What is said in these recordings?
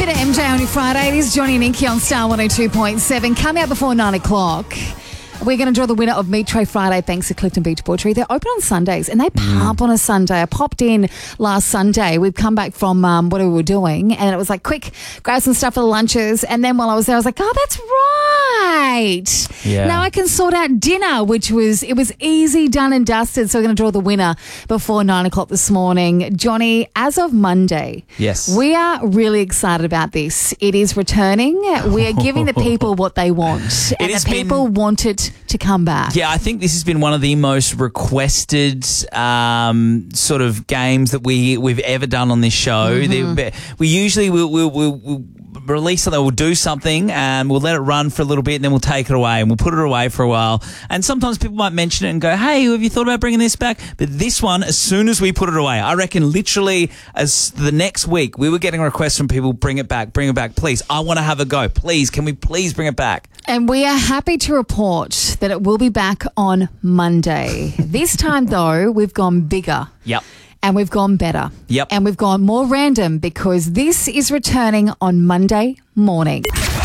Bit of MJ on your Friday. It is Johnny and Inky on Star 102.7. Coming up before 9 o'clock, we're going to draw the winner of Meat Tray Friday thanks to Clifton Beach Butchery. They're open on Sundays and they pump on a Sunday. I popped in last Sunday. We've come back from what we were doing and it was like, quick, grab some stuff for the lunches. And then while I was there, I was like, oh, that's right. Yeah. Now I can sort out dinner, it was easy, done and dusted. So we're going to draw the winner before 9 o'clock this morning. Johnny, as of Monday, Yes. we are really excited about this. It is returning. We are giving the people what they want. And has the people want it to come back. Yeah, I think this has been one of the most requested sort of games that we've ever done on this show. We usually we'll release something, we'll do something and we'll let it run for a little bit and then we'll take it away and we'll put it away for a while. And sometimes people might mention it and go, hey, have you thought about bringing this back? But this one, as soon as we put it away, I reckon literally as the next week, we were getting requests from people, bring it back, please. I want to have a go. Please, can we please bring it back? And we are happy to report that it will be back on Monday. This time, though, we've gone bigger. Yep. And we've gone better. Yep. And we've gone more random because this is returning on Monday morning.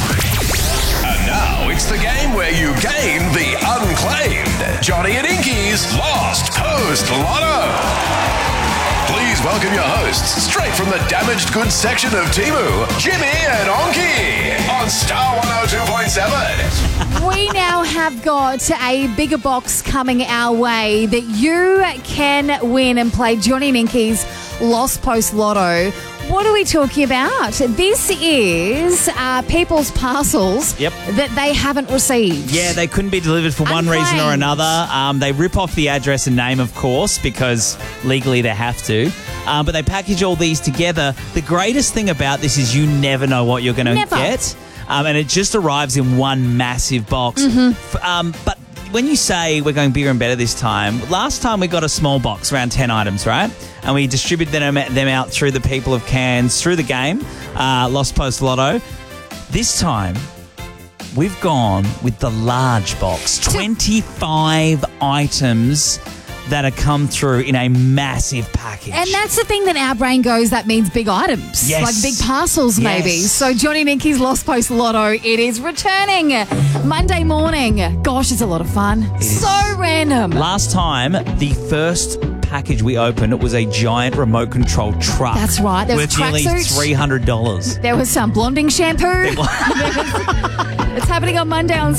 And now it's the game where you gain the unclaimed Johnny and Inky's Lost Post Lotto. Please welcome your hosts, straight from the damaged goods section of Temu, Jimmy and Onky on Star 102.7. We now have got a bigger box coming our way that you can win and play Johnny and Inky's Lost Post Lotto. What are we talking about? This is people's parcels that they haven't received. Yeah, they couldn't be delivered for one reason or another. They rip off the address and name, of course, because legally they have to. But they package all these together. The greatest thing about this is you never know what you're going to get. And it just arrives in one massive box. But when you say we're going bigger and better this time, last time we got a small box, around 10 items, right? And we distributed them out through the people of Cairns through the game, Lost Post Lotto. This time, we've gone with the large box, 25 items that have come through in a massive package. And that's the thing that our brain goes, that means big items. Yes. Like big parcels, maybe. Yes. So Johnny and Inky's Lost Post Lotto, it is returning Monday morning. Gosh, it's a lot of fun. So random. Last time, the first package we opened, it was a giant remote control truck. That's right. There was worth nearly tracksuit. $300. There was some blonding shampoo. It's happening on Monday on